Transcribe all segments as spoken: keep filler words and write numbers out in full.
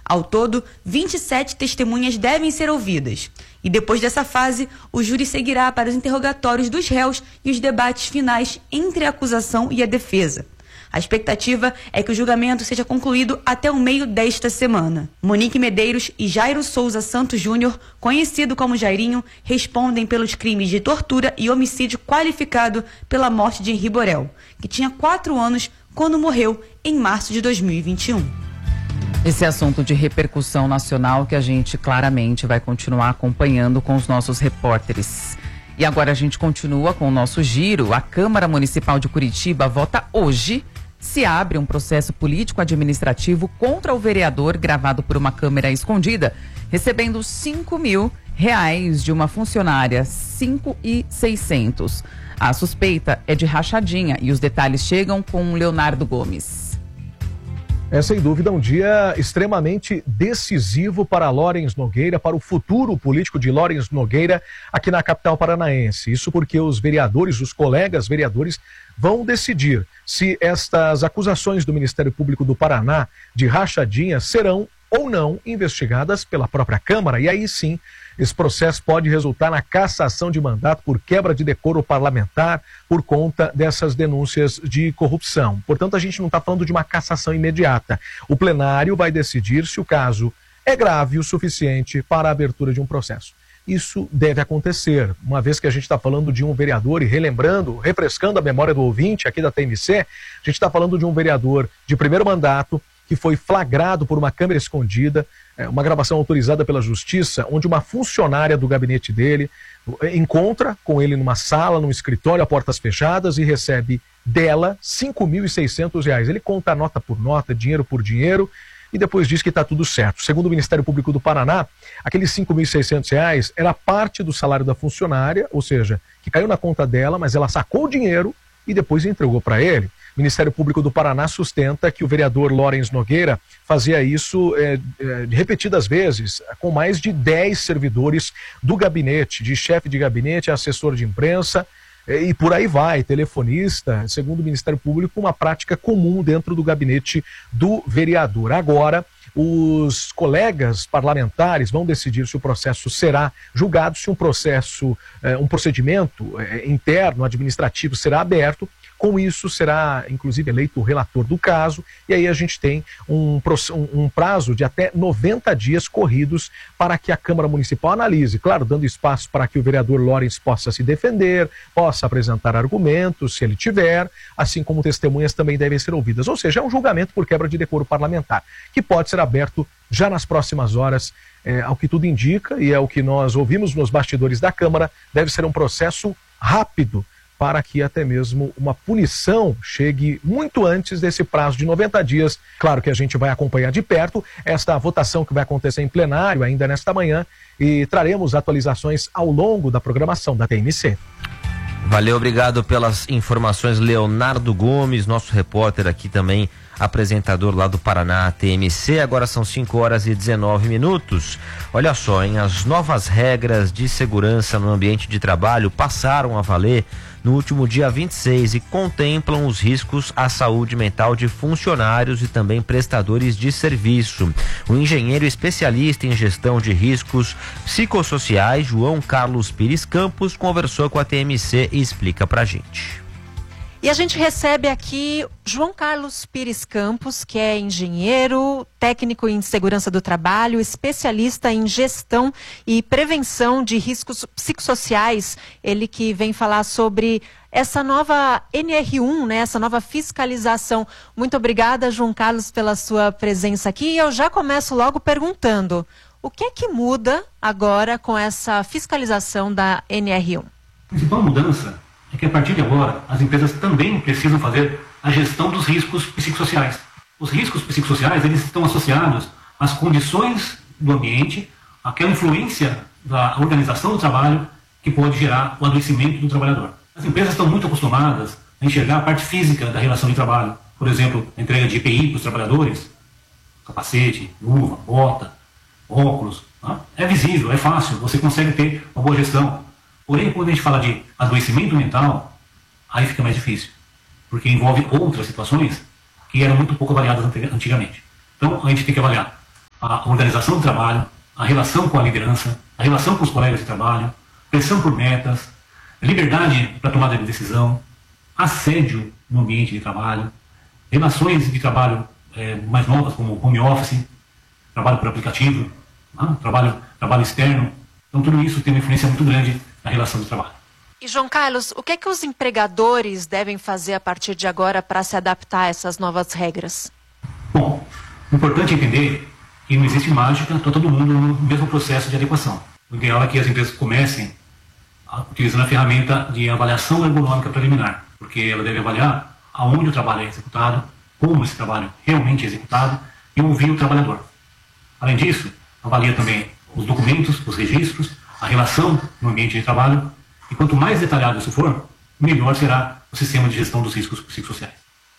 Ao todo, vinte e sete testemunhas devem ser ouvidas. E depois dessa fase, o júri seguirá para os interrogatórios dos réus e os debates finais entre a acusação e a defesa. A expectativa é que o julgamento seja concluído até o meio desta semana. Monique Medeiros e Jairo Souza Santos Júnior, conhecido como Jairinho, respondem pelos crimes de tortura e homicídio qualificado pela morte de Henri Borel, que tinha quatro anos quando morreu em março de dois mil e vinte e um. Esse assunto de repercussão nacional que a gente claramente vai continuar acompanhando com os nossos repórteres. E agora a gente continua com o nosso giro. A Câmara Municipal de Curitiba vota hoje se abre um processo político-administrativo contra o vereador gravado por uma câmera escondida, recebendo cinco mil reais de uma funcionária, cinco mil e seiscentos. A suspeita é de rachadinha e os detalhes chegam com Leonardo Gomes. É sem dúvida um dia extremamente decisivo para Lawrence Nogueira, para o futuro político de Lawrence Nogueira aqui na capital paranaense. Isso porque os vereadores, os colegas vereadores, vão decidir se estas acusações do Ministério Público do Paraná de rachadinha serão ou não investigadas pela própria Câmara. E aí sim, esse processo pode resultar na cassação de mandato por quebra de decoro parlamentar por conta dessas denúncias de corrupção. Portanto, a gente não está falando de uma cassação imediata. O plenário vai decidir se o caso é grave o suficiente para a abertura de um processo. Isso deve acontecer, uma vez que a gente está falando de um vereador e relembrando, refrescando a memória do ouvinte aqui da T M C, a gente está falando de um vereador de primeiro mandato que foi flagrado por uma câmera escondida, uma gravação autorizada pela Justiça, onde uma funcionária do gabinete dele encontra com ele numa sala, num escritório a portas fechadas e recebe dela cinco mil e seiscentos reais. Ele conta nota por nota, dinheiro por dinheiro, e depois diz que está tudo certo. Segundo o Ministério Público do Paraná, aqueles cinco mil e seiscentos reais era parte do salário da funcionária, ou seja, que caiu na conta dela, mas ela sacou o dinheiro e depois entregou para ele. O Ministério Público do Paraná sustenta que o vereador Lawrence Nogueira fazia isso é, é, repetidas vezes, com mais de dez servidores do gabinete, de chefe de gabinete, assessor de imprensa, é, e por aí vai, telefonista, segundo o Ministério Público, uma prática comum dentro do gabinete do vereador. Agora, os colegas parlamentares vão decidir se o processo será julgado, se um processo, é, um procedimento é, interno, administrativo será aberto. Com isso, será, inclusive, eleito o relator do caso, e aí a gente tem um, um prazo de até noventa dias corridos para que a Câmara Municipal analise, claro, dando espaço para que o vereador Lawrence possa se defender, possa apresentar argumentos, se ele tiver, assim como testemunhas também devem ser ouvidas. Ou seja, é um julgamento por quebra de decoro parlamentar, que pode ser aberto já nas próximas horas, é, ao que tudo indica, e é o que nós ouvimos nos bastidores da Câmara, deve ser um processo rápido, para que até mesmo uma punição chegue muito antes desse prazo de noventa dias. Claro que a gente vai acompanhar de perto esta votação que vai acontecer em plenário ainda nesta manhã e traremos atualizações ao longo da programação da T M C. Valeu, obrigado pelas informações, Leonardo Gomes, nosso repórter aqui também, apresentador lá do Paraná, T M C. Agora são cinco horas e dezenove minutos. Olha só, hein, as novas regras de segurança no ambiente de trabalho passaram a valer no último dia vinte e seis e contemplam os riscos à saúde mental de funcionários e também prestadores de serviço. O engenheiro especialista em gestão de riscos psicossociais, João Carlos Pires Campos, conversou com a T M C e explica pra gente. E a gente recebe aqui João Carlos Pires Campos, que é engenheiro, técnico em segurança do trabalho, especialista em gestão e prevenção de riscos psicossociais. Ele que vem falar sobre essa nova N R um, né, essa nova fiscalização. Muito obrigada, João Carlos, pela sua presença aqui. E eu já começo logo perguntando, o que é que muda agora com essa fiscalização da N R um? A principal mudança é que a partir de agora as empresas também precisam fazer a gestão dos riscos psicossociais. Os riscos psicossociais, eles estão associados às condições do ambiente, àquela influência da organização do trabalho que pode gerar o adoecimento do trabalhador. As empresas estão muito acostumadas a enxergar a parte física da relação de trabalho. Por exemplo, a entrega de E P I para os trabalhadores, capacete, luva, bota, óculos. Tá? É visível, é fácil, você consegue ter uma boa gestão. Porém, quando a gente fala de adoecimento mental, aí fica mais difícil, porque envolve outras situações que eram muito pouco avaliadas antigamente. Então, a gente tem que avaliar a organização do trabalho, a relação com a liderança, a relação com os colegas de trabalho, pressão por metas, liberdade para tomada de decisão, assédio no ambiente de trabalho, relações de trabalho é, mais novas, como home office, trabalho por aplicativo, ah, trabalho, trabalho externo. Então, tudo isso tem uma influência muito grande na relação de trabalho. E, João Carlos, o que é que os empregadores devem fazer a partir de agora para se adaptar a essas novas regras? Bom, o importante é entender que não existe mágica, está todo mundo no mesmo processo de adequação. O ideal é que as empresas comecem utilizando a ferramenta de avaliação ergonômica preliminar, porque ela deve avaliar aonde o trabalho é executado, como esse trabalho realmente é executado e ouvir o trabalhador. Além disso, avalia também os documentos, os registros, a relação no ambiente de trabalho, e quanto mais detalhado isso for, melhor será o sistema de gestão dos riscos psicossociais.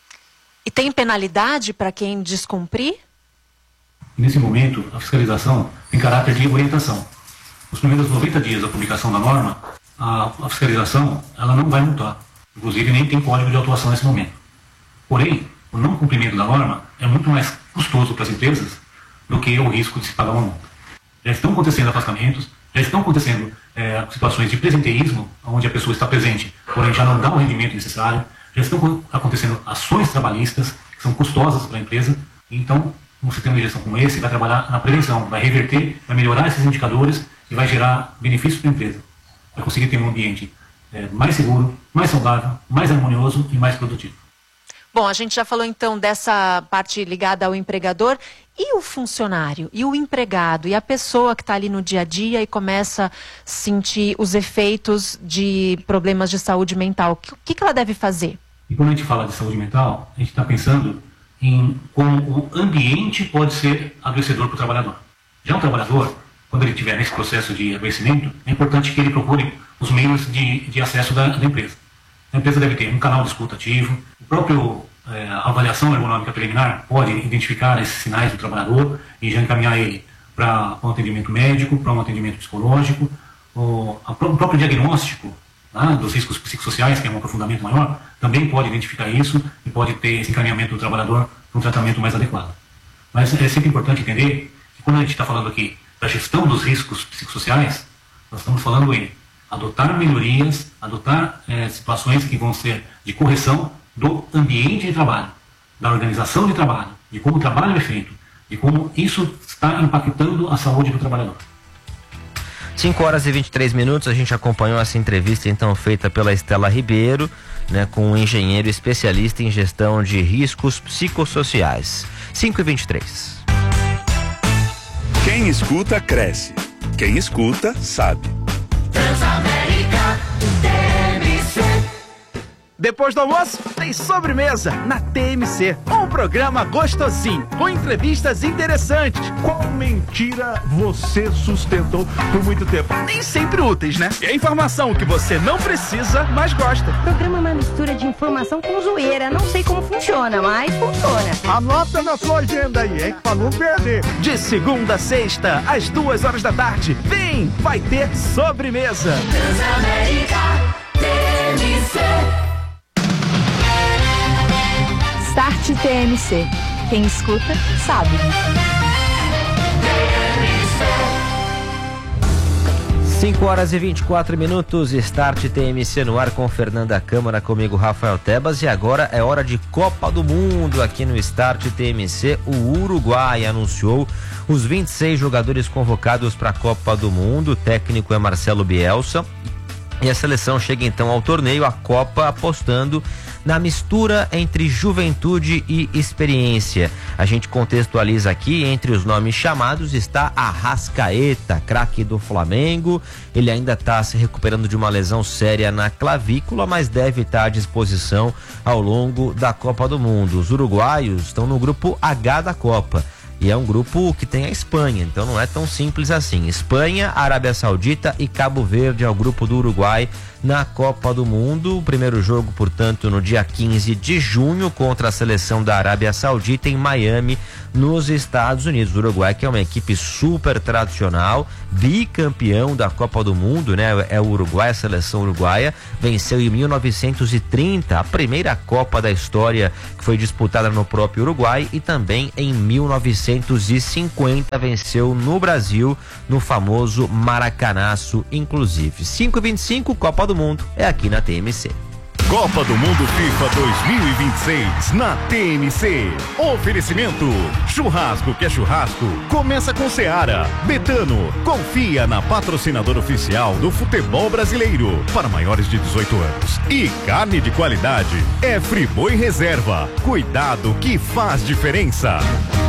E tem penalidade para quem descumprir? Nesse momento, a fiscalização tem caráter de orientação. Nos primeiros noventa dias da publicação da norma, a, a fiscalização ela não vai multar. Inclusive, nem tem código de autuação nesse momento. Porém, o não cumprimento da norma é muito mais custoso para as empresas do que o risco de se pagar uma multa. Já estão acontecendo afastamentos, já estão acontecendo é, situações de presenteísmo, onde a pessoa está presente, porém já não dá o rendimento necessário, já estão acontecendo ações trabalhistas que são custosas para a empresa. Então, um sistema de gestão como esse vai trabalhar na prevenção, vai reverter, vai melhorar esses indicadores e vai gerar benefícios para a empresa. Vai conseguir ter um ambiente é, mais seguro, mais saudável, mais harmonioso e mais produtivo. Bom, a gente já falou então dessa parte ligada ao empregador. E o funcionário, e o empregado, e a pessoa que está ali no dia a dia e começa a sentir os efeitos de problemas de saúde mental? O que, que ela deve fazer? E quando a gente fala de saúde mental, a gente está pensando em como o ambiente pode ser adoecedor para o trabalhador. Já o trabalhador, quando ele estiver nesse processo de adoecimento, é importante que ele procure os meios de, de acesso da, da empresa. A empresa deve ter um canal de escuta ativo, o próprio é, a avaliação ergonômica preliminar pode identificar esses sinais do trabalhador e já encaminhar ele para um atendimento médico, para um atendimento psicológico, o, a, o próprio diagnóstico, né, dos riscos psicossociais, que é um aprofundamento maior, também pode identificar isso e pode ter esse encaminhamento do trabalhador para um tratamento mais adequado. Mas é sempre importante entender que quando a gente está falando aqui da gestão dos riscos psicossociais, nós estamos falando em adotar melhorias, adotar é, situações que vão ser de correção do ambiente de trabalho, da organização de trabalho, de como o trabalho é feito, de como isso está impactando a saúde do trabalhador. cinco horas e vinte e três minutos, a gente acompanhou essa entrevista então feita pela Estela Ribeiro, né, com um engenheiro especialista em gestão de riscos psicossociais. cinco e vinte e três. Quem escuta, cresce. Quem escuta, sabe. Transamérica T M C. Depois do almoço, tem sobremesa na T M C. Um programa gostosinho, com entrevistas interessantes. Qual mentira você sustentou por muito tempo? Nem sempre úteis, né? E a informação que você não precisa, mas gosta. O programa é uma mistura de informação com zoeira. Não sei como funciona, mas funciona. Anota na sua agenda aí, hein? Pra não perder. De segunda a sexta, às duas horas da tarde. Vem, vai ter sobremesa. Transamérica T M C. Start T M C. Quem escuta, sabe. cinco horas e vinte e quatro minutos, Start T M C no ar com Fernanda Câmara, comigo Rafael Tebas, e agora é hora de Copa do Mundo aqui no Start T M C. O Uruguai anunciou os vinte e seis jogadores convocados para a Copa do Mundo. O técnico é Marcelo Bielsa e a seleção chega então ao torneio, a Copa, apostando na mistura entre juventude e experiência. A gente contextualiza aqui, entre os nomes chamados está Arrascaeta, craque do Flamengo. Ele ainda está se recuperando de uma lesão séria na clavícula, mas deve estar à disposição ao longo da Copa do Mundo. Os uruguaios estão no grupo H da Copa. E é um grupo que tem a Espanha, então não é tão simples assim. Espanha, Arábia Saudita e Cabo Verde é o grupo do Uruguai na Copa do Mundo. O primeiro jogo, portanto, no dia quinze de junho contra a seleção da Arábia Saudita em Miami, nos Estados Unidos. O Uruguai, que é uma equipe super tradicional, bicampeão da Copa do Mundo, né? É o Uruguai, a seleção uruguaia, venceu em mil novecentos e trinta a primeira Copa da história, que foi disputada no próprio Uruguai, e também em mil novecentos novecentos e cinquenta venceu no Brasil, no famoso Maracanaço, inclusive. cinco e vinte e cinco, Copa do Mundo, é aqui na T M C. Copa do Mundo FIFA dois mil e vinte e seis na T M C. Oferecimento: churrasco que é churrasco, começa com Seara. Betano, confia na patrocinadora oficial do futebol brasileiro para maiores de dezoito anos. E carne de qualidade é Friboi Reserva. Cuidado que faz diferença.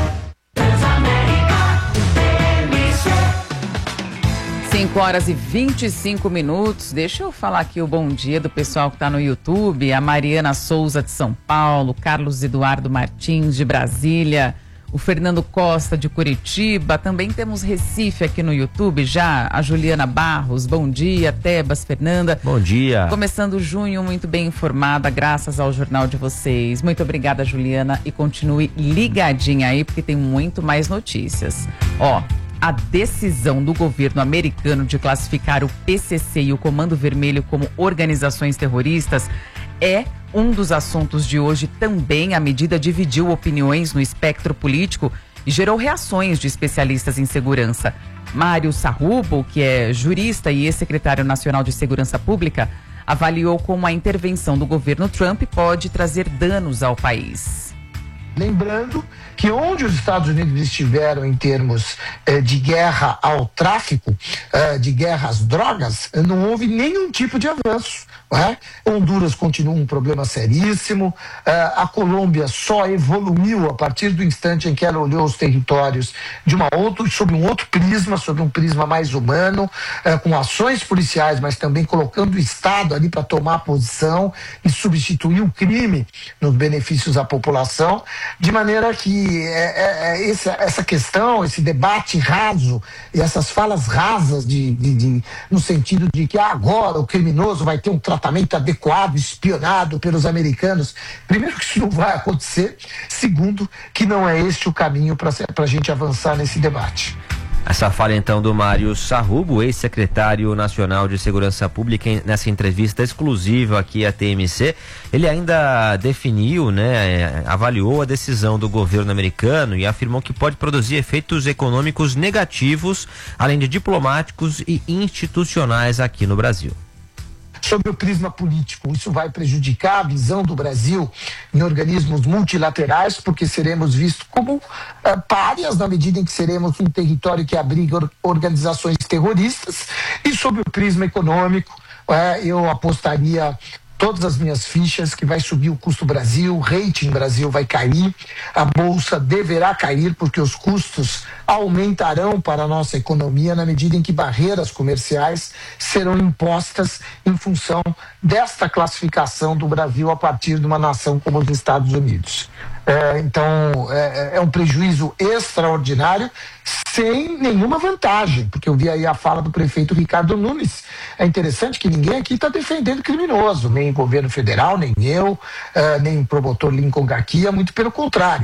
cinco horas e vinte e cinco minutos. Deixa eu falar aqui o bom dia do pessoal que está no YouTube. A Mariana Souza de São Paulo, Carlos Eduardo Martins de Brasília, o Fernando Costa de Curitiba. Também temos Recife aqui no YouTube já. A Juliana Barros, bom dia. Tebas, Fernanda. Bom dia. Começando junho muito bem informada, graças ao jornal de vocês. Muito obrigada, Juliana. E continue ligadinha aí, porque tem muito mais notícias. Ó, a decisão do governo americano de classificar o P C C e o Comando Vermelho como organizações terroristas é um dos assuntos de hoje também. A medida dividiu opiniões no espectro político e gerou reações de especialistas em segurança. Mário Sarrubo, que é jurista e ex-secretário nacional de Segurança Pública, avaliou como a intervenção do governo Trump pode trazer danos ao país. Lembrando que onde os Estados Unidos estiveram em termos eh, de guerra ao tráfico, eh, de guerra às drogas, não houve nenhum tipo de avanço. É? Honduras continua um problema seríssimo, uh, a Colômbia só evoluiu a partir do instante em que ela olhou os territórios de uma outra, sob um outro prisma, sob um prisma mais humano, uh, com ações policiais, mas também colocando o Estado ali para tomar posição e substituir o crime nos benefícios à população, de maneira que é, é, essa, essa questão, esse debate raso e essas falas rasas de, de, de, no sentido de que ah, agora o criminoso vai ter um tratamento tratamento adequado, espionado pelos americanos. Primeiro, que isso não vai acontecer. Segundo, que não é este o caminho para a gente avançar nesse debate. Essa fala então do Mário Sarrubo, ex-secretário nacional de Segurança Pública, nessa entrevista exclusiva aqui à T M C. Ele ainda definiu, né, avaliou a decisão do governo americano e afirmou que pode produzir efeitos econômicos negativos, além de diplomáticos e institucionais aqui no Brasil. Sobre o prisma político, isso vai prejudicar a visão do Brasil em organismos multilaterais, porque seremos vistos como uh, párias na medida em que seremos um território que abriga or- organizações terroristas. E sobre o prisma econômico, uh, eu apostaria todas as minhas fichas que vai subir o custo Brasil, o rating Brasil vai cair, a bolsa deverá cair porque os custos aumentarão para a nossa economia na medida em que barreiras comerciais serão impostas em função desta classificação do Brasil a partir de uma nação como os Estados Unidos. É, então, é, é um prejuízo extraordinário, sem nenhuma vantagem, porque eu vi aí a fala do prefeito Ricardo Nunes. É interessante que ninguém aqui está defendendo criminoso, nem o governo federal, nem eu, uh, nem o promotor Lincoln Garcia, muito pelo contrário.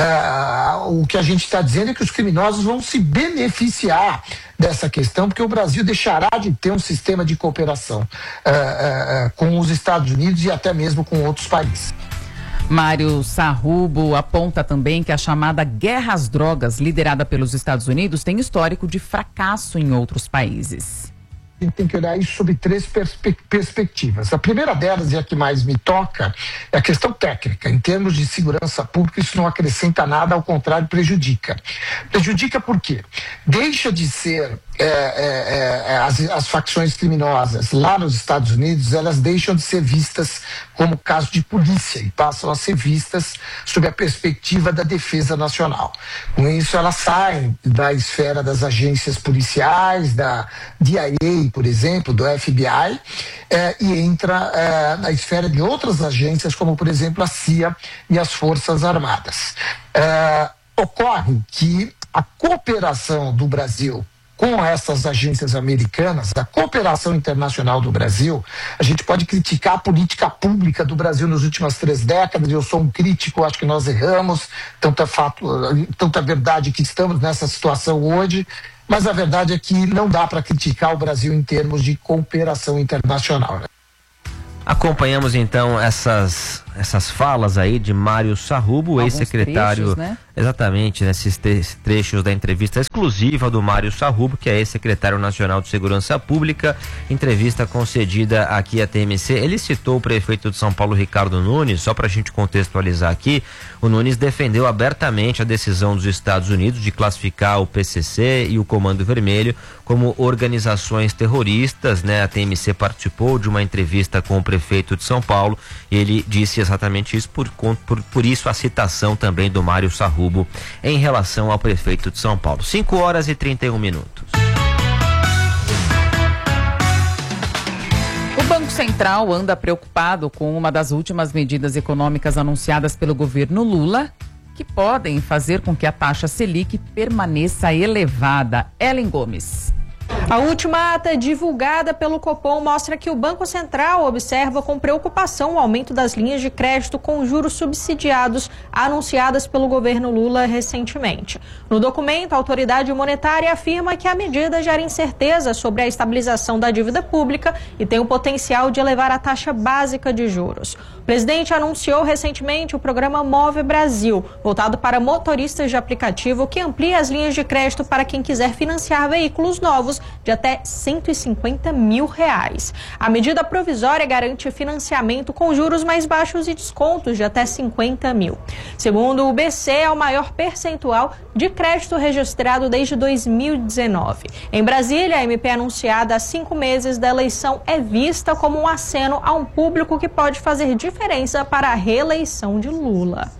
Uh, o que a gente está dizendo é que os criminosos vão se beneficiar dessa questão, porque o Brasil deixará de ter um sistema de cooperação uh, uh, uh, com os Estados Unidos e até mesmo com outros países. Mário Sarrubo aponta também que a chamada guerra às drogas, liderada pelos Estados Unidos, tem histórico de fracasso em outros países. A gente tem que olhar isso sob três perspe- perspectivas. A primeira delas, e a que mais me toca, é a questão técnica. Em termos de segurança pública, isso não acrescenta nada, ao contrário, prejudica. Prejudica por quê? Deixa de ser é, é, é, as, as facções criminosas lá nos Estados Unidos, elas deixam de ser vistas como caso de polícia e passam a ser vistas sob a perspectiva da defesa nacional. Com isso, elas saem da esfera das agências policiais, da D I A, por exemplo, do F B I, eh, e entra eh, na esfera de outras agências, como, por exemplo, a C I A e as Forças Armadas. Eh, ocorre que a cooperação do Brasil com essas agências americanas, a cooperação internacional do Brasil, a gente pode criticar a política pública do Brasil nas últimas três décadas, eu sou um crítico, acho que nós erramos, tanta, fato, tanta verdade que estamos nessa situação hoje, mas a verdade é que não dá para criticar o Brasil em termos de cooperação internacional, né? Acompanhamos então essas essas falas aí de Mário Sarrubo, ex-secretário, né? Exatamente, nesses trechos da entrevista exclusiva do Mário Sarrubo, que é ex-secretário nacional de Segurança Pública, entrevista concedida aqui à T M C. Ele citou o prefeito de São Paulo, Ricardo Nunes. Só para a gente contextualizar aqui, o Nunes defendeu abertamente a decisão dos Estados Unidos de classificar o P C C e o Comando Vermelho como organizações terroristas, né? A T M C participou de uma entrevista com o prefeito de São Paulo e ele disse exatamente isso, por, por, por isso a citação também do Mário Sarrubo em relação ao prefeito de São Paulo. cinco horas e trinta e um minutos. O Banco Central anda preocupado com uma das últimas medidas econômicas anunciadas pelo governo Lula, que podem fazer com que a taxa Selic permaneça elevada. Ellen Gomes. A última ata divulgada pelo Copom mostra que o Banco Central observa com preocupação o aumento das linhas de crédito com juros subsidiados anunciadas pelo governo Lula recentemente. No documento, a autoridade monetária afirma que a medida gera incerteza sobre a estabilização da dívida pública e tem o potencial de elevar a taxa básica de juros. O presidente anunciou recentemente o programa Move Brasil, voltado para motoristas de aplicativo, que amplia as linhas de crédito para quem quiser financiar veículos novos de até cento e cinquenta mil reais. A medida provisória garante financiamento com juros mais baixos e descontos de até cinquenta mil. Segundo o B C, é o maior percentual de crédito registrado desde dois mil e dezenove. Em Brasília, a M P anunciada há cinco meses da eleição é vista como um aceno a um público que pode fazer diferença para a reeleição de Lula.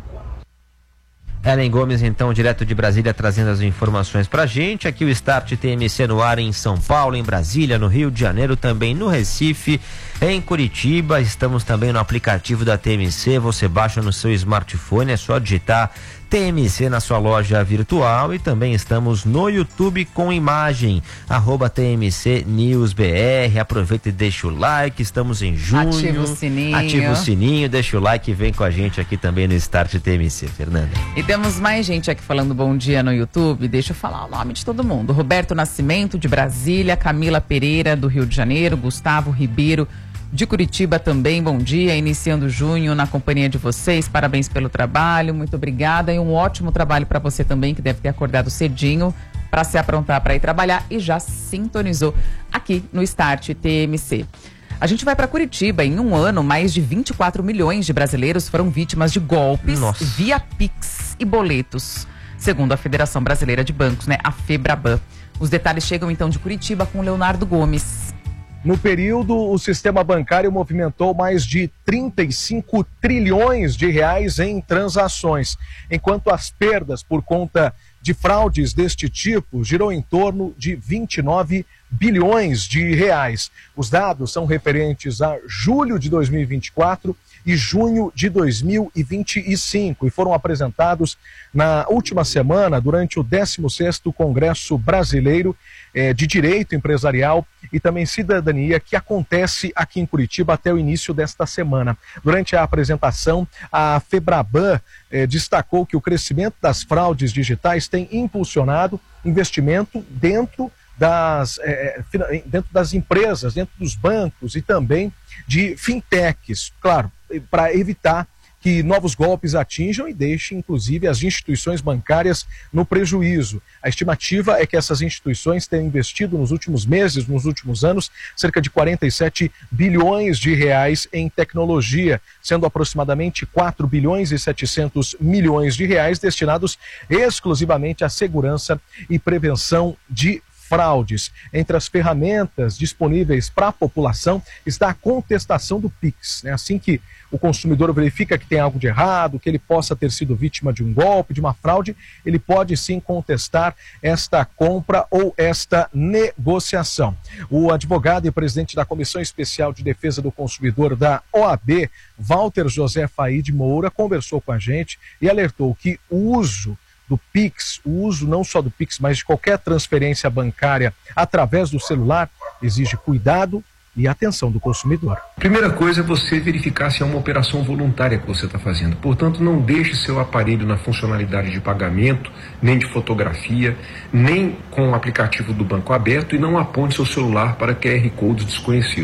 Ellen Gomes, então, direto de Brasília, trazendo as informações pra gente. Aqui o Start T M C no ar em São Paulo, em Brasília, no Rio de Janeiro, também no Recife, em Curitiba. Estamos também no aplicativo da T M C, você baixa no seu smartphone, é só digitar T M C na sua loja virtual, e também estamos no YouTube com imagem, arroba T M C News B R. Aproveita e deixa o like, estamos em junho. Ativa o sininho. Ativa o sininho, deixa o like e vem com a gente aqui também no Start T M C, Fernanda. E temos mais gente aqui falando bom dia no YouTube. Deixa eu falar o nome de todo mundo. Roberto Nascimento, de Brasília, Camila Pereira, do Rio de Janeiro, Gustavo Ribeiro, de Curitiba também, bom dia, iniciando junho na companhia de vocês, parabéns pelo trabalho, muito obrigada, e um ótimo trabalho para você também, que deve ter acordado cedinho para se aprontar para ir trabalhar e já sintonizou aqui no Start T M C. A gente vai para Curitiba. Em um ano, mais de vinte e quatro milhões de brasileiros foram vítimas de golpes Nossa. via Pix e boletos, segundo a Federação Brasileira de Bancos, né, a FEBRABAN. Os detalhes chegam então de Curitiba com Leonardo Gomes. No período, o sistema bancário movimentou mais de trinta e cinco trilhões de reais em transações, enquanto as perdas por conta de fraudes deste tipo girou em torno de vinte e nove bilhões de reais. Os dados são referentes a julho de dois mil e vinte e quatro e junho de dois mil e vinte e cinco e foram apresentados na última semana durante o décimo sexto Congresso Brasileiro eh, de Direito Empresarial e também Cidadania, que acontece aqui em Curitiba até o início desta semana. Durante a apresentação, a FEBRABAN eh, destacou que o crescimento das fraudes digitais tem impulsionado investimento dentro das, eh, dentro das empresas, dentro dos bancos e também de fintechs, claro, para evitar que novos golpes atinjam e deixem, inclusive, as instituições bancárias no prejuízo. A estimativa é que essas instituições tenham investido nos últimos meses, nos últimos anos, cerca de quarenta e sete bilhões de reais em tecnologia, sendo aproximadamente quatro bilhões e setecentos milhões de reais destinados exclusivamente à segurança e prevenção de fraudes. Entre as ferramentas disponíveis para a população está a contestação do Pix, né? Assim que o consumidor verifica que tem algo de errado, que ele possa ter sido vítima de um golpe, de uma fraude, ele pode sim contestar esta compra ou esta negociação. O advogado e presidente da Comissão Especial de Defesa do Consumidor da O A B, Walter José Faide Moura, conversou com a gente e alertou que o uso do Pix, o uso não só do Pix, mas de qualquer transferência bancária através do celular, exige cuidado e atenção do consumidor. Primeira coisa é você verificar se é uma operação voluntária que você está fazendo. Portanto, não deixe seu aparelho na funcionalidade de pagamento, nem de fotografia, nem com o aplicativo do banco aberto, e não aponte seu celular para Q R Codes desconhecidos.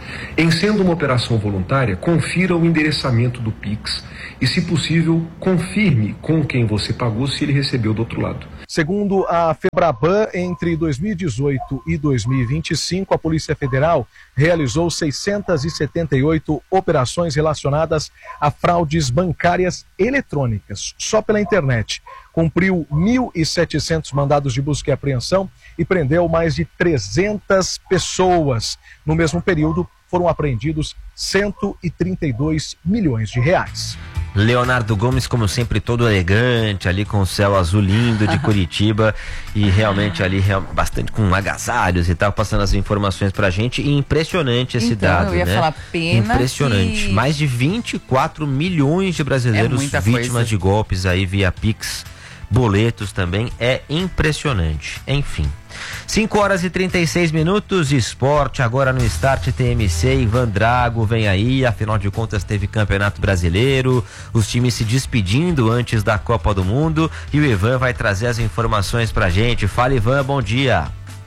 Em sendo uma operação voluntária, confira o endereçamento do Pix e, se possível, confirme com quem você pagou se ele recebeu do outro lado. Segundo a FEBRABAN, entre dois mil e dezoito e dois mil e vinte e cinco, a Polícia Federal realizou seiscentas e setenta e oito operações relacionadas a fraudes bancárias eletrônicas, só pela internet. Cumpriu mil e setecentos mandados de busca e apreensão e prendeu mais de trezentas pessoas. No mesmo período, foram apreendidos cento e trinta e dois milhões de reais. Leonardo Gomes, como sempre, todo elegante, ali com o céu azul lindo de Curitiba e realmente ali bastante com agasalhos e tal, passando as informações pra gente. E impressionante esse então, dado, eu ia né? falar, pena impressionante. que... Mais de vinte e quatro milhões de brasileiros é vítimas coisa. de golpes aí via Pix, boletos também. É impressionante. Enfim. cinco horas e trinta e seis minutos, esporte agora no Start T M C. Ivan Drago vem aí, afinal de contas teve Campeonato Brasileiro, os times se despedindo antes da Copa do Mundo e o Ivan vai trazer as informações pra gente. Fala, Ivan, bom dia.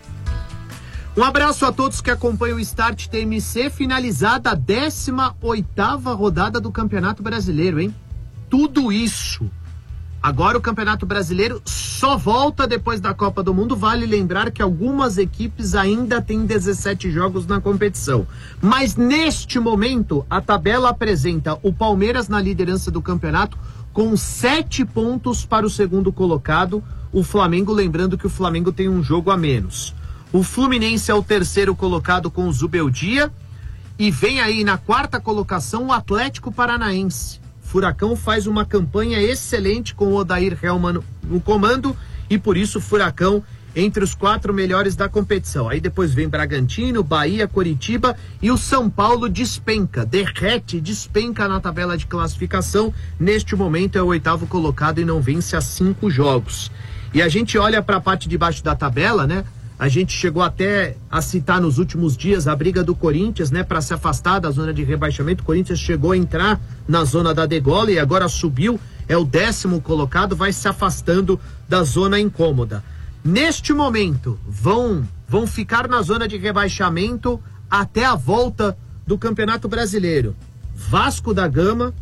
Um abraço a todos que acompanham o Start T M C, finalizada a décima oitava rodada do Campeonato Brasileiro, hein? Tudo isso. Agora o Campeonato Brasileiro só volta depois da Copa do Mundo. Vale lembrar que algumas equipes ainda têm dezessete jogos na competição. Mas neste momento, a tabela apresenta o Palmeiras na liderança do campeonato com sete pontos para o segundo colocado. O Flamengo, lembrando que o Flamengo tem um jogo a menos. O Fluminense é o terceiro colocado com o Zubeldia. E vem aí na quarta colocação o Atlético Paranaense. Furacão faz uma campanha excelente com o Odair Hellmann no comando e por isso o Furacão entre os quatro melhores da competição. Aí depois vem Bragantino, Bahia, Coritiba e o São Paulo despenca, derrete, despenca na tabela de classificação. Neste momento é o oitavo colocado e não vence há cinco jogos. E a gente olha para a parte de baixo da tabela, né? A gente chegou até a citar nos últimos dias a briga do Corinthians, né, para se afastar da zona de rebaixamento. O Corinthians chegou a entrar na zona da degola e agora subiu, é o décimo colocado, vai se afastando da zona incômoda. Neste momento, vão, vão ficar na zona de rebaixamento até a volta do Campeonato Brasileiro. Vasco da Gama,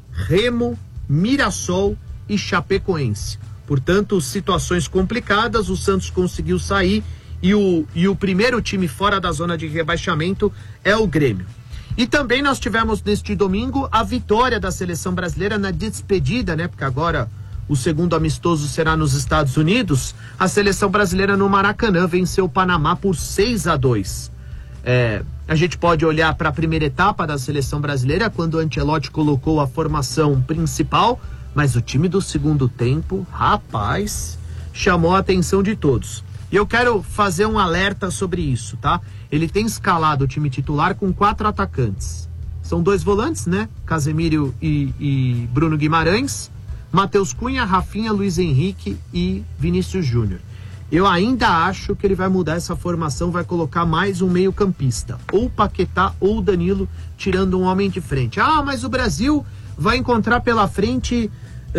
Remo, Mirassol e Chapecoense. Portanto, situações complicadas, o Santos conseguiu sair e o, e o primeiro time fora da zona de rebaixamento é o Grêmio. E também nós tivemos neste domingo a vitória da seleção brasileira na despedida, né? Porque agora o segundo amistoso será nos Estados Unidos. A seleção brasileira no Maracanã venceu o Panamá por seis a dois. É, a gente pode olhar para a primeira etapa da seleção brasileira, quando o Ancelotti colocou a formação principal, mas o time do segundo tempo, rapaz, chamou a atenção de todos. E eu quero fazer um alerta sobre isso, tá? Ele tem escalado o time titular com quatro atacantes. São dois volantes, né? Casemiro e, e Bruno Guimarães, Matheus Cunha, Rafinha, Luiz Henrique e Vinícius Júnior. Eu ainda acho que ele vai mudar essa formação, vai colocar mais um meio-campista, ou Paquetá ou Danilo, tirando um homem de frente. Ah, mas o Brasil vai encontrar pela frente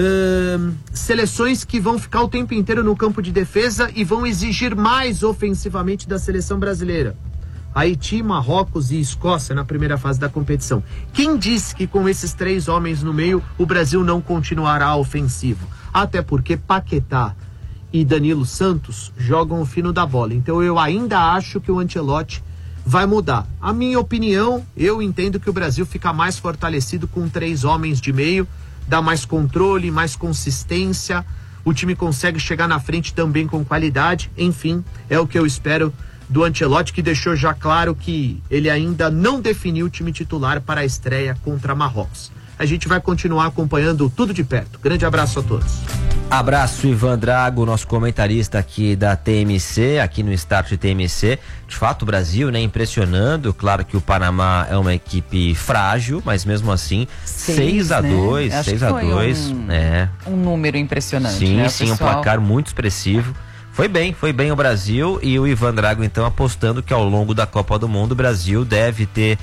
uh, seleções que vão ficar o tempo inteiro no campo de defesa e vão exigir mais ofensivamente da seleção brasileira. Haiti, Marrocos e Escócia na primeira fase da competição. Quem disse que com esses três homens no meio o Brasil não continuará ofensivo? Até porque Paquetá e Danilo Santos jogam o fino da bola. Então eu ainda acho que o Ancelotti vai mudar. A minha opinião, eu entendo que o Brasil fica mais fortalecido com três homens de meio, dá mais controle, mais consistência, o time consegue chegar na frente também com qualidade. Enfim, é o que eu espero do Ancelotti, que deixou já claro que ele ainda não definiu o time titular para a estreia contra Marrocos. A gente vai continuar acompanhando tudo de perto. Grande abraço a todos. Abraço, Ivan Drago, nosso comentarista aqui da T M C, aqui no Start T M C. De fato, o Brasil, né, impressionando. Claro que o Panamá é uma equipe frágil, mas mesmo assim, seis a dois, seis a dois, é. Um número impressionante, sim, né, sim, pessoal? Um placar muito expressivo. Foi bem, foi bem o Brasil, e o Ivan Drago então apostando que ao longo da Copa do Mundo o Brasil deve ter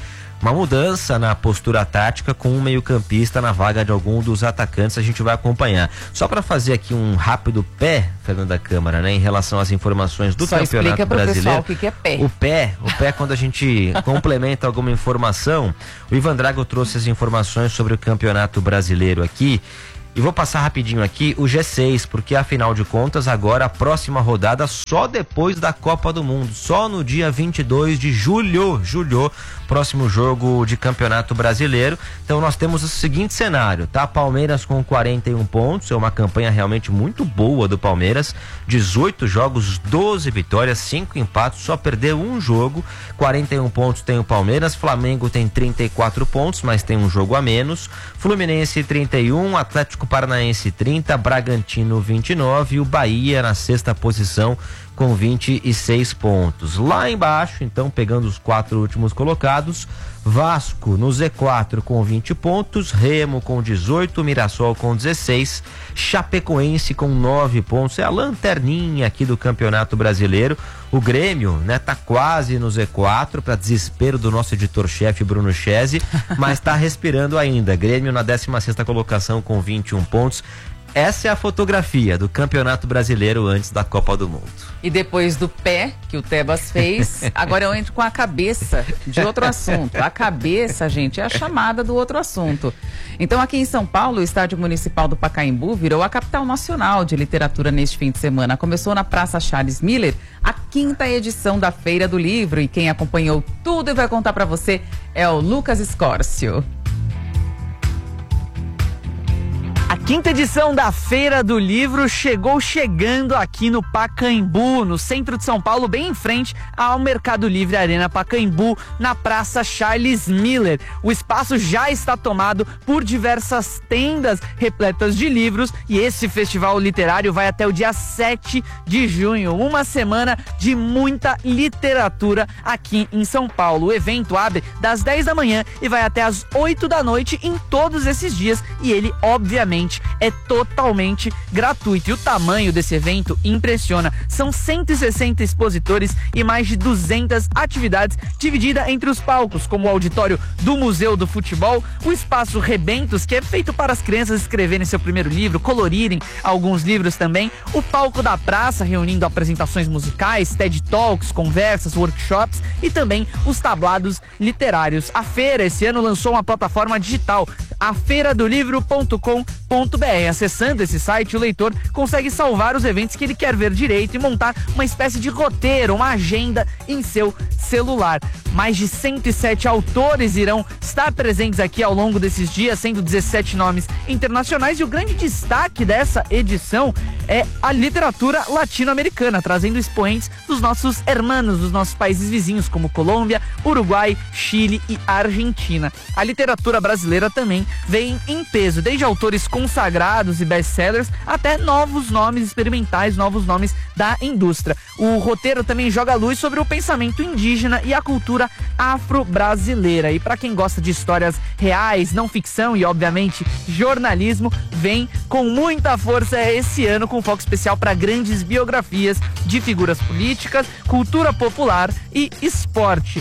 uma mudança na postura tática com um meio-campista na vaga de algum dos atacantes. A gente vai acompanhar. Só para fazer aqui um rápido pé, Fernanda Câmara, né, em relação às informações do Só Campeonato explica pro Brasileiro. pessoal o que que é pé. O pé, o pé quando a gente complementa alguma informação. O Ivan Drago trouxe as informações sobre o Campeonato Brasileiro aqui. E vou passar rapidinho aqui o G seis, porque afinal de contas agora a próxima rodada só depois da Copa do Mundo, só no dia vinte e dois de julho, julho, próximo jogo de Campeonato Brasileiro. Então nós temos o seguinte cenário, tá? Palmeiras com quarenta e um pontos, é uma campanha realmente muito boa do Palmeiras, dezoito jogos, doze vitórias, cinco empates, só perdeu um jogo, quarenta e um pontos tem o Palmeiras, Flamengo tem trinta e quatro pontos, mas tem um jogo a menos, Fluminense trinta e um, Atlético Paranaense trinta, Bragantino vinte e nove e o Bahia na sexta posição com vinte e seis pontos. Lá embaixo, então, pegando os quatro últimos colocados, Vasco no Z quatro com vinte pontos, Remo com dezoito, Mirassol com dezesseis, Chapecoense com nove pontos, é a lanterninha aqui do Campeonato Brasileiro. O Grêmio, né, tá quase no Z quatro, para desespero do nosso editor-chefe Bruno Chese, mas tá respirando ainda. Grêmio na décima sexta colocação com vinte e um pontos. Essa é a fotografia do Campeonato Brasileiro antes da Copa do Mundo. E depois do pé que o Tebas fez, agora eu entro com a cabeça de outro assunto. A cabeça, gente, é a chamada do outro assunto. Então, aqui em São Paulo, o Estádio Municipal do Pacaembu virou a capital nacional de literatura neste fim de semana. Começou na Praça Charles Miller a quinta edição da Feira do Livro. E quem acompanhou tudo e vai contar pra você é o Lucas Escórcio. A quinta edição da Feira do Livro chegou chegando aqui no Pacaembu, no centro de São Paulo, bem em frente ao Mercado Livre Arena Pacaembu, na Praça Charles Miller. O espaço já está tomado por diversas tendas repletas de livros e esse festival literário vai até o dia sete de junho, uma semana de muita literatura aqui em São Paulo. O evento abre das dez da manhã e vai até as oito da noite em todos esses dias e ele, obviamente, é totalmente gratuito. E o tamanho desse evento impressiona. São cento e sessenta expositores e mais de duzentas atividades divididas entre os palcos, como o auditório do Museu do Futebol, o espaço Rebentos, que é feito para as crianças escreverem seu primeiro livro, colorirem alguns livros também, o palco da praça, reunindo apresentações musicais, TED Talks, conversas, workshops e também os tablados literários. A feira esse ano lançou uma plataforma digital, a feira do livro ponto com ponto b r. Acessando esse site, o leitor consegue salvar os eventos que ele quer ver direito e montar uma espécie de roteiro, uma agenda em seu celular. Mais de cento e sete autores irão estar presentes aqui ao longo desses dias, sendo dezessete nomes internacionais, e o grande destaque dessa edição é a literatura latino-americana, trazendo expoentes dos nossos hermanos, dos nossos países vizinhos, como Colômbia, Uruguai, Chile e Argentina. A literatura brasileira também vem em peso, desde autores consagrados e best-sellers até novos nomes experimentais, novos nomes da indústria. O roteiro também joga luz sobre o pensamento indígena e a cultura afro-brasileira. E para quem gosta de histórias reais, não ficção e, obviamente, jornalismo, vem com muita força esse ano, com foco especial para grandes biografias de figuras políticas, cultura popular e esporte.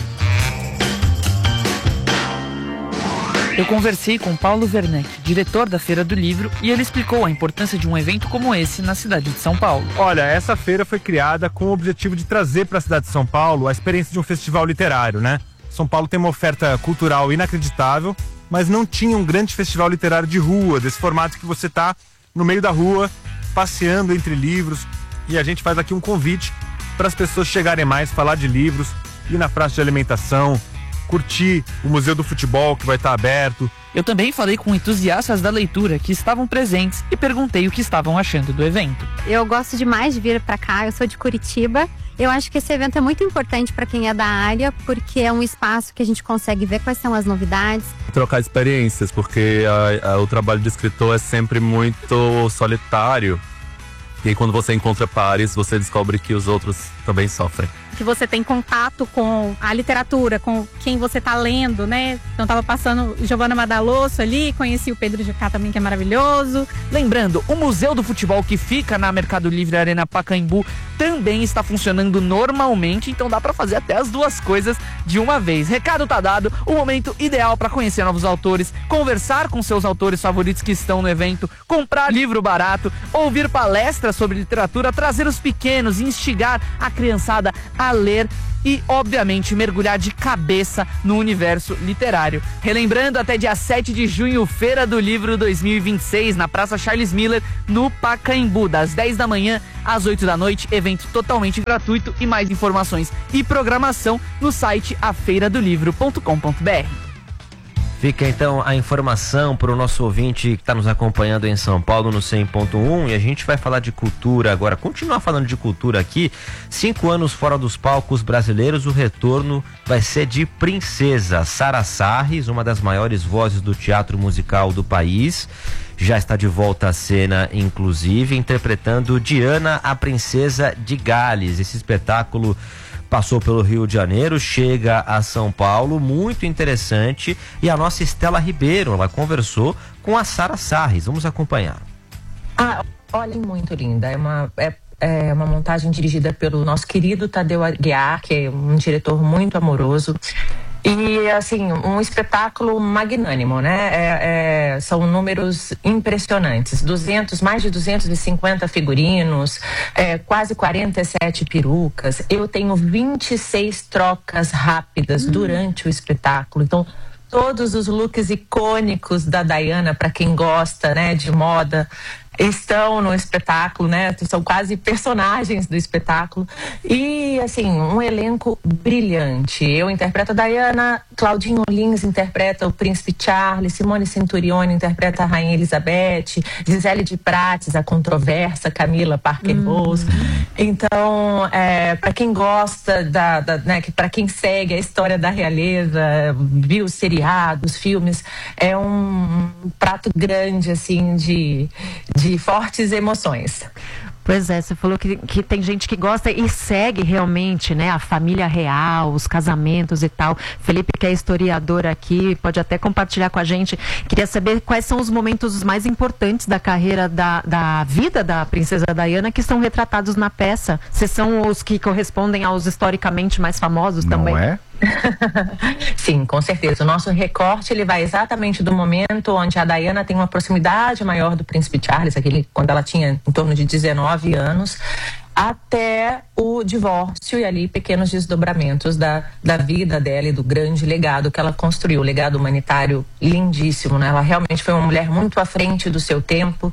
Eu conversei com Paulo Werneck, diretor da Feira do Livro, e ele explicou a importância de um evento como esse na cidade de São Paulo. Olha, essa feira foi criada com o objetivo de trazer para a cidade de São Paulo a experiência de um festival literário, né? São Paulo tem uma oferta cultural inacreditável, mas não tinha um grande festival literário de rua, desse formato que você tá no meio da rua, passeando entre livros, e a gente faz aqui um convite para as pessoas chegarem mais, falar de livros, ir na praça de alimentação, curtir o Museu do Futebol, que vai estar aberto. Eu também falei com entusiastas da leitura que estavam presentes e perguntei o que estavam achando do evento. Eu gosto demais de vir para cá, eu sou de Curitiba. Eu acho que esse evento é muito importante para quem é da área, porque é um espaço que a gente consegue ver quais são as novidades. Trocar experiências, porque a, a, o trabalho de escritor é sempre muito solitário. E aí, quando você encontra pares, você descobre que os outros também sofrem. Que você tem contato com a literatura, com quem você está lendo, né? Então tava passando Giovanna Madalosso ali, conheci o Pedro Jucá também, que é maravilhoso. Lembrando, o Museu do Futebol, que fica na Mercado Livre Arena Pacaembu, também está funcionando normalmente, então dá para fazer até as duas coisas de uma vez. Recado tá dado, o momento ideal para conhecer novos autores, conversar com seus autores favoritos que estão no evento, comprar livro barato, ouvir palestras sobre literatura, trazer os pequenos, instigar a criançada a ler e, obviamente, mergulhar de cabeça no universo literário. Relembrando, até dia sete de junho, Feira do Livro dois mil e vinte e seis, na Praça Charles Miller, no Pacaembu, das dez da manhã às oito da noite, evento totalmente gratuito. E mais informações e programação no site a feira do livro ponto com ponto b r. Fica então a informação para o nosso ouvinte que está nos acompanhando em São Paulo no cem ponto um, e a gente vai falar de cultura agora, continuar falando de cultura aqui. Cinco anos fora dos palcos brasileiros, o retorno vai ser de Princesa. Sara Sarris, uma das maiores vozes do teatro musical do país, já está de volta à cena, inclusive, interpretando Diana, a Princesa de Gales. Esse espetáculo passou pelo Rio de Janeiro, chega a São Paulo, muito interessante. E a nossa Estela Ribeiro, ela conversou com a Sara Sarris. Vamos acompanhar. Ah, olha, muito linda. É uma, é, é uma montagem dirigida pelo nosso querido Tadeu Aguiar, que é um diretor muito amoroso. E, assim, um espetáculo magnânimo, né? É, é, são números impressionantes. duzentos, mais de duzentos e cinquenta figurinos, é, quase quarenta e sete perucas. Eu tenho vinte e seis trocas rápidas hum. durante o espetáculo. Então, todos os looks icônicos da Diana, para quem gosta, né, de moda, estão no espetáculo, né? São quase personagens do espetáculo. E, assim, um elenco brilhante. Eu interpreto a Diana, Claudinho Lins interpreta o Príncipe Charles, Simone Centurione interpreta a Rainha Elizabeth, Gisele de Prates, a controversa Camila Parker Bowles. Hum. Então, é, para quem gosta, da, da, né, para quem segue a história da realeza, viu os seriados, filmes, é um prato grande, assim, de... de de fortes emoções. Pois é, você falou que, que tem gente que gosta e segue realmente, né, a família real, os casamentos e tal. Felipe, que é historiador aqui, pode até compartilhar com a gente. Queria saber quais são os momentos mais importantes da carreira, da, da vida da Princesa Diana, que são retratados na peça. Se são os que correspondem aos historicamente mais famosos também. Não é? Sim, com certeza. O nosso recorte, ele vai exatamente do momento onde a Diana tem uma proximidade maior do Príncipe Charles, aquele, quando ela tinha em torno de dezenove anos, até o divórcio e ali pequenos desdobramentos da, da vida dela e do grande legado que ela construiu, o legado humanitário lindíssimo, né? Ela realmente foi uma mulher muito à frente do seu tempo,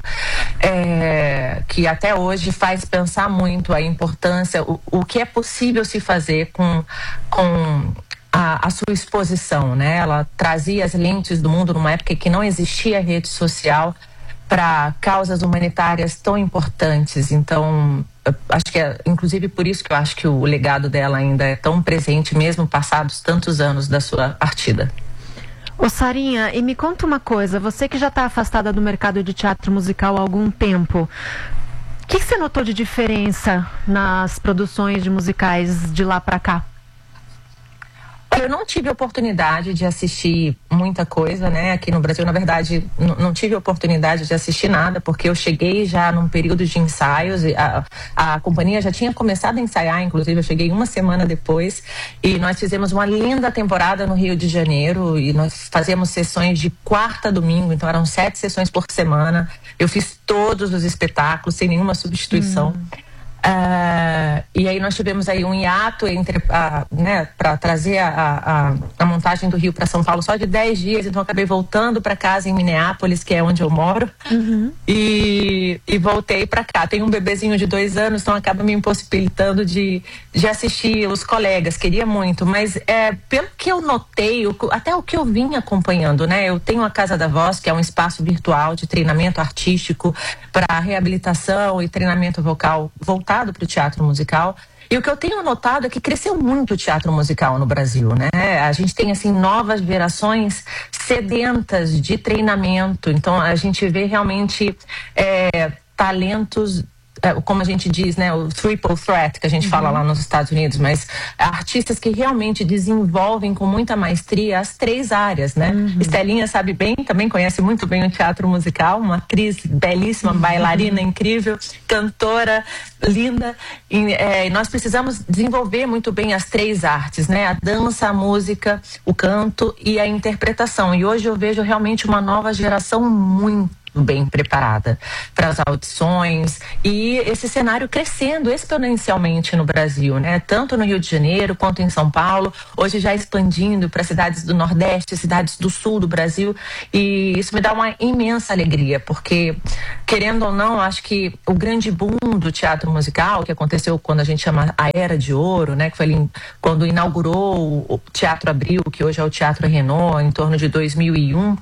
é, que até hoje faz pensar muito a importância, o, o que é possível se fazer com, com a, a sua exposição, né? Ela trazia as lentes do mundo numa época que não existia rede social para causas humanitárias tão importantes. Então, acho que é inclusive por isso que eu acho que o legado dela ainda é tão presente, mesmo passados tantos anos da sua partida. Ô Sarinha, e me conta uma coisa, você que já está afastada do mercado de teatro musical há algum tempo, o que, que você notou de diferença nas produções de musicais de lá para cá? Eu não tive oportunidade de assistir muita coisa, né? Aqui no Brasil, na verdade, não tive oportunidade de assistir nada, porque eu cheguei já num período de ensaios. E a, a companhia já tinha começado a ensaiar, inclusive eu cheguei uma semana depois. E nós fizemos uma linda temporada no Rio de Janeiro. E nós fazíamos sessões de quarta a domingo, então eram sete sessões por semana. Eu fiz todos os espetáculos, sem nenhuma substituição. Hum. Uh, e aí nós tivemos aí um hiato entre, uh, né, para trazer a, a, a montagem do Rio para São Paulo só de dez dias, então eu acabei voltando para casa em Minneapolis, que é onde eu moro, uhum. e, e voltei para cá. Tenho um bebezinho de dois anos, então acaba me impossibilitando de, de assistir os colegas, queria muito, mas é, pelo que eu notei, o, até o que eu vim acompanhando, né, eu tenho a Casa da Voz, que é um espaço virtual de treinamento artístico para reabilitação e treinamento vocal voltado para o teatro musical. E o que eu tenho notado é que cresceu muito o teatro musical no Brasil, né? A gente tem, assim, novas gerações sedentas de treinamento. Então, a gente vê realmente é, talentos como a gente diz, né, o triple threat que a gente uhum. fala lá nos Estados Unidos, mas artistas que realmente desenvolvem com muita maestria as três áreas, né? Uhum. Estelinha sabe bem, também conhece muito bem o teatro musical, uma atriz belíssima, uhum. bailarina incrível, cantora linda, e é, nós precisamos desenvolver muito bem as três artes, né? A dança, a música, o canto e a interpretação. E hoje eu vejo realmente uma nova geração muito bem preparada para as audições e esse cenário crescendo exponencialmente no Brasil, né? Tanto no Rio de Janeiro quanto em São Paulo, hoje já expandindo para cidades do Nordeste, cidades do Sul do Brasil, e isso me dá uma imensa alegria, porque querendo ou não, acho que o grande boom do teatro musical, que aconteceu quando a gente chama a Era de Ouro, né? Que foi ali quando inaugurou o Teatro Abril, que hoje é o Teatro Renault, em torno de dois mil e um,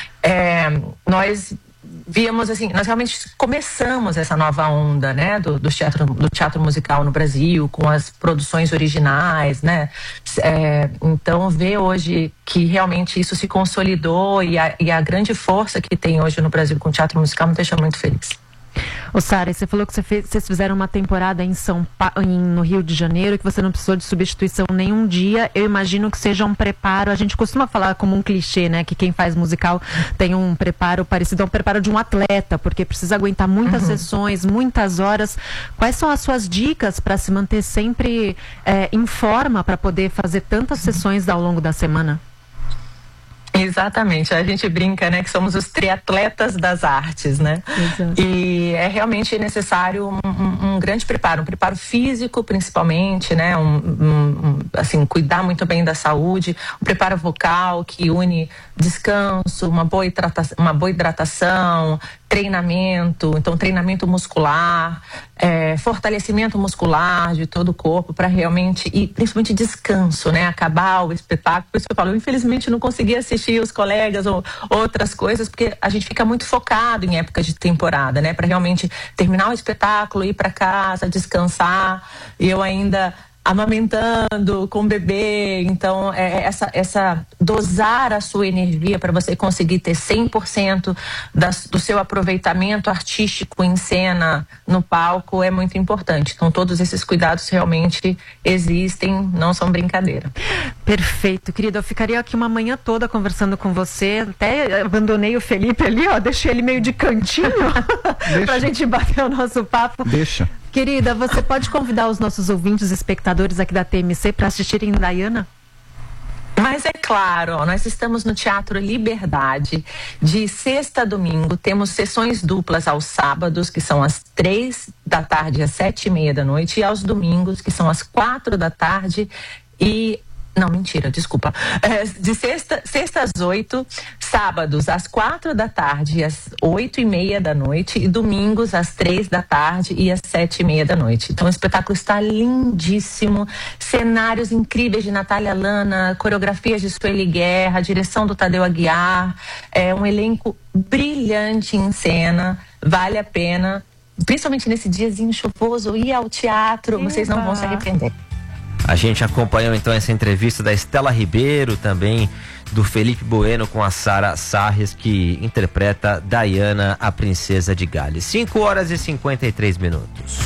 é, nós víamos assim, nós realmente começamos essa nova onda, né, do, do, teatro, do teatro musical no Brasil, com as produções originais, né, é, então ver hoje que realmente isso se consolidou e a, e a grande força que tem hoje no Brasil com o teatro musical me deixa muito feliz. Ô Sara, você falou que você fez, vocês fizeram uma temporada em São pa... em, no Rio de Janeiro, que você não precisou de substituição nenhum dia. Eu imagino que seja um preparo. A gente costuma falar como um clichê, né? Que quem faz musical tem um preparo parecido ao preparo de um atleta, porque precisa aguentar muitas uhum. sessões, muitas horas. Quais são as suas dicas para se manter sempre é, em forma para poder fazer tantas sessões ao longo da semana? Exatamente, a gente brinca, né, que somos os triatletas das artes, né? Exato. E é realmente necessário um, um, um grande preparo, um preparo físico principalmente, né, um, um, assim, cuidar muito bem da saúde, um preparo vocal que une descanso, uma boa hidratação, uma boa hidratação, treinamento, então treinamento muscular, é, fortalecimento muscular de todo o corpo para realmente, e principalmente descanso, né, acabar o espetáculo. Por isso que eu falo, eu infelizmente não consegui assistir os colegas ou outras coisas, porque a gente fica muito focado em épocas de temporada, né, para realmente terminar o espetáculo, ir para casa, descansar. E eu ainda amamentando com o bebê, então é, essa, essa dosar a sua energia para você conseguir ter cem por cento das, do seu aproveitamento artístico em cena, no palco, é muito importante. Então todos esses cuidados realmente existem, não são brincadeira. Perfeito, querida, eu ficaria aqui uma manhã toda conversando com você, até abandonei o Felipe ali, ó, deixei ele meio de cantinho pra gente bater o nosso papo. Deixa. Querida, você pode convidar os nossos ouvintes, espectadores aqui da T M C para assistirem Diana? Mas é claro, ó, nós estamos no Teatro Liberdade, de sexta a domingo, temos sessões duplas aos sábados, que são às três da tarde às sete e meia da noite, e aos domingos, que são às quatro da tarde e... Não, mentira, desculpa. É, de sexta, sexta às oito, sábados às quatro da tarde e às oito e meia da noite, e domingos às três da tarde e às sete e meia da noite. Então o espetáculo está lindíssimo, cenários incríveis de Natália Lana, coreografias de Sueli Guerra, direção do Tadeu Aguiar, é um elenco brilhante em cena, vale a pena, principalmente nesse diazinho chuvoso, ir ao teatro, Eba. Vocês não vão se arrepender. A gente acompanhou então essa entrevista da Estela Ribeiro, também do Felipe Bueno com a Sara Sarres, que interpreta Diana, a Princesa de Gales. cinco horas e cinquenta e três minutos.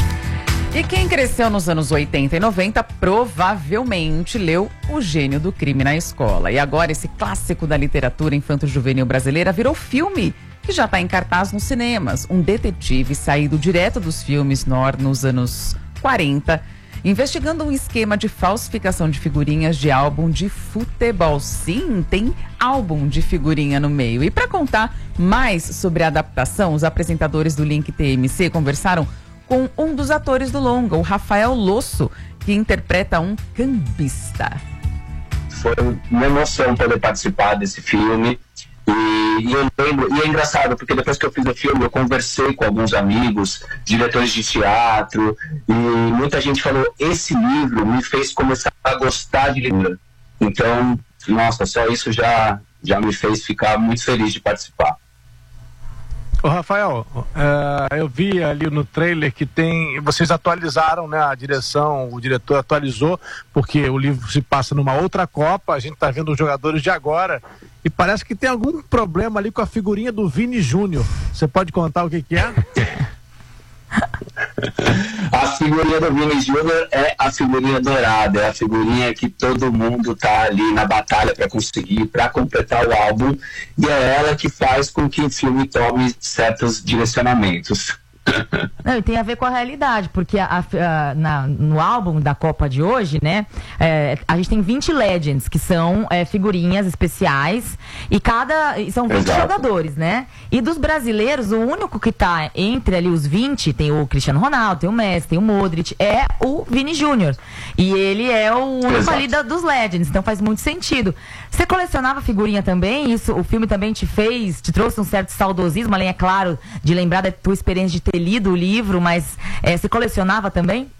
E quem cresceu nos anos oitenta e noventa provavelmente leu O Gênio do Crime na Escola. E agora esse clássico da literatura infanto-juvenil brasileira virou filme, que já está em cartaz nos cinemas. Um detetive saído direto dos filmes noir nos anos quarenta, investigando um esquema de falsificação de figurinhas de álbum de futebol. Sim, tem álbum de figurinha no meio. E para contar mais sobre a adaptação, os apresentadores do Link T M C conversaram com um dos atores do longa, o Rafael Losso, que interpreta um cambista. Foi uma emoção poder participar desse filme. E, e eu lembro, e é engraçado, porque depois que eu fiz o filme, eu conversei com alguns amigos, diretores de teatro, e muita gente falou, esse livro me fez começar a gostar de leitura. Então, nossa, só isso já, já me fez ficar muito feliz de participar. Ô Rafael, uh, eu vi ali no trailer que tem, vocês atualizaram, né, a direção, o diretor atualizou, porque o livro se passa numa outra Copa, a gente tá vendo os jogadores de agora, e parece que tem algum problema ali com a figurinha do Vini Júnior. Você pode contar o que que é? A figurinha do Vini Júnior é a figurinha dourada, é a figurinha que todo mundo tá ali na batalha para conseguir, para completar o álbum, e é ela que faz com que o filme tome certos direcionamentos. Não, e tem a ver com a realidade, porque a, a, na, no álbum da Copa de hoje, né, é, a gente tem vinte Legends, que são é, figurinhas especiais, e cada. E são vinte Exato. Jogadores, né? E dos brasileiros, o único que tá entre ali os vinte, tem o Cristiano Ronaldo, tem o Messi, tem o Modric, é o Vini Júnior. E ele é o único Exato. Ali da, dos Legends, então faz muito sentido. Você colecionava figurinha também? Isso, o filme também te fez, te trouxe um certo saudosismo, além, é claro, de lembrar da tua experiência de ter lido o livro, mas é, você colecionava também?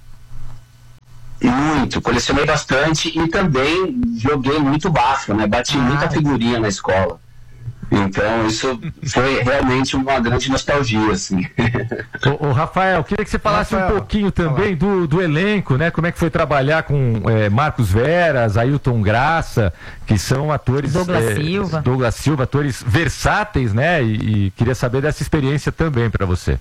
Muito, colecionei bastante e também joguei muito bafo, né? Bati ah. muita figurinha na escola. Então isso foi realmente uma grande nostalgia, assim. Ô, ô Rafael, queria que você falasse Rafael, um pouquinho também do, do elenco, né? Como é que foi trabalhar com é, Marcos Veras, Ailton Graça, que são atores... Douglas é, Silva. Douglas Silva, atores versáteis, né? E, e queria saber dessa experiência também para você.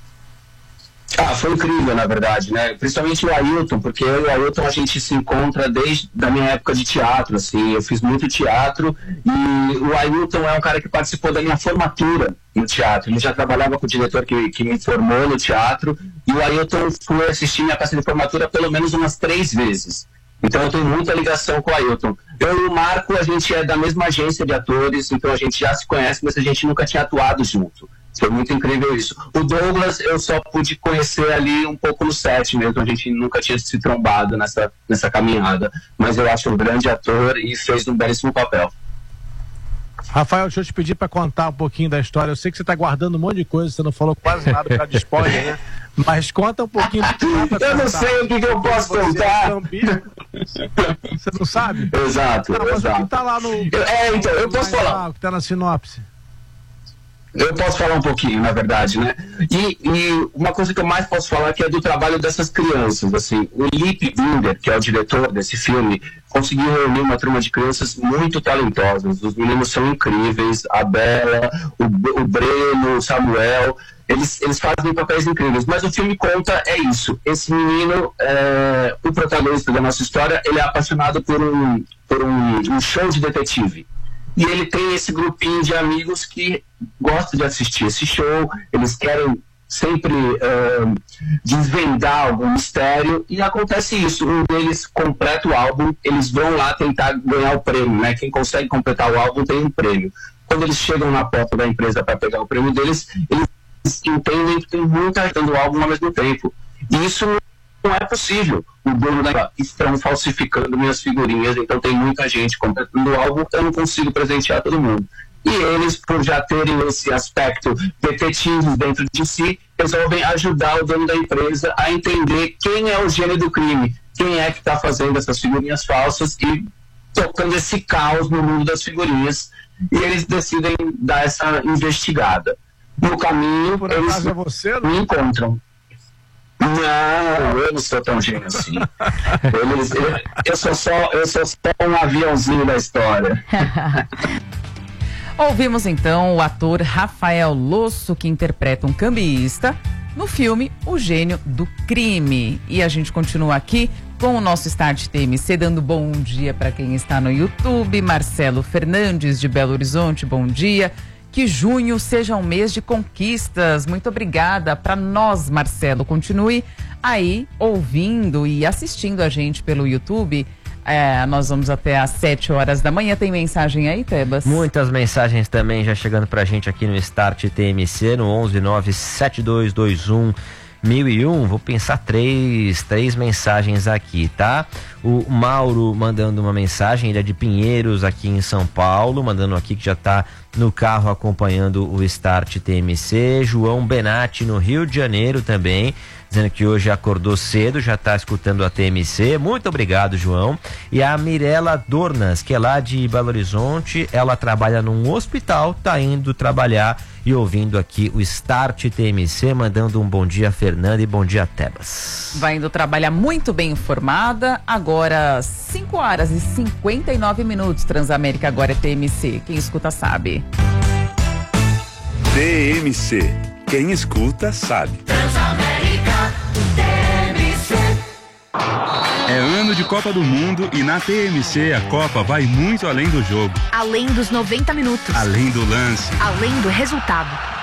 Ah, foi incrível, na verdade, né? Principalmente o Ailton, porque eu e o Ailton a gente se encontra desde a minha época de teatro, assim. Eu fiz muito teatro e o Ailton é um cara que participou da minha formatura no teatro. Ele já trabalhava com o diretor que, que me formou no teatro e o Ailton foi assistir minha peça de formatura pelo menos umas três vezes. Então eu tenho muita ligação com o Ailton. Eu e o Marco, a gente é da mesma agência de atores, então a gente já se conhece, mas a gente nunca tinha atuado junto. Foi muito incrível isso. O Douglas eu só pude conhecer ali um pouco no set mesmo, a gente nunca tinha se trombado nessa, nessa caminhada. Mas eu acho um grande ator e fez um belíssimo papel. Rafael, deixa eu te pedir para contar um pouquinho da história. Eu sei que você está guardando um monte de coisa, você não falou quase nada por causa de spoiler, né? Mas conta um pouquinho do que dá pra Eu não sei o que, que eu posso contar. Você não sabe? Exato, tá, mas exato. O que tá lá no... É, então, eu posso falar. O que tá na sinopse. Eu posso falar um pouquinho, na verdade, né? E, e uma coisa que eu mais posso falar que é do trabalho dessas crianças, assim. O Lipe Binder, que é o diretor desse filme, conseguiu reunir uma turma de crianças muito talentosas. Os meninos são incríveis, a Bela, o, o Breno, o Samuel, eles, eles fazem papéis incríveis. Mas o filme conta é isso. Esse menino, é, o protagonista da nossa história, ele é apaixonado por um, por um, um show de detetive. E ele tem esse grupinho de amigos que gosta de assistir esse show, eles querem sempre uh, desvendar algum mistério, e acontece isso, um deles completa o álbum, eles vão lá tentar ganhar o prêmio, né? Quem consegue completar o álbum tem um prêmio. Quando eles chegam na porta da empresa para pegar o prêmio deles, eles entendem que tem muita gente no álbum ao mesmo tempo. E isso não é possível. O dono da estão falsificando minhas figurinhas, então tem muita gente completando o álbum, eu não consigo presentear todo mundo. E eles, por já terem esse aspecto detetive dentro de si, resolvem ajudar o dono da empresa a entender quem é o gênio do crime, quem é que está fazendo essas figurinhas falsas e tocando esse caos no mundo das figurinhas. E eles decidem dar essa investigada. No caminho, por eles acaso é você, me encontram. Não, eu não sou tão gênio assim. Eles, eu, eu, sou só, eu sou só um aviãozinho da história. Ouvimos então o ator Rafael Losso, que interpreta um cambista no filme O Gênio do Crime. E a gente continua aqui com o nosso Start T M C, dando bom dia para quem está no YouTube. Marcelo Fernandes, de Belo Horizonte, bom dia. Que junho seja um mês de conquistas. Muito obrigada. Para nós, Marcelo, continue aí ouvindo e assistindo a gente pelo YouTube. É, nós vamos até às sete horas da manhã. Tem mensagem aí, Tebas? Muitas mensagens também já chegando pra gente aqui no Start T M C, no onze nove sete dois dois um mil e um. Vou pensar três, três mensagens aqui, tá? O Mauro mandando uma mensagem, ele é de Pinheiros, aqui em São Paulo, mandando aqui que já tá no carro acompanhando o Start T M C. João Benatti, no Rio de Janeiro também, dizendo que hoje acordou cedo, já está escutando a T M C. Muito obrigado, João. E a Mirela Dornas, que é lá de Belo Horizonte, ela trabalha num hospital, tá indo trabalhar e ouvindo aqui o Start T M C, mandando um bom dia, Fernanda, e bom dia, Tebas. Vai indo trabalhar muito bem informada. Agora, cinco horas e cinquenta e nove minutos. Transamérica agora é T M C. Quem escuta sabe. T M C. Quem escuta sabe. Transamérica. É ano de Copa do Mundo e na T M C a Copa vai muito além do jogo. Além dos noventa minutos. Além do lance. Além do resultado.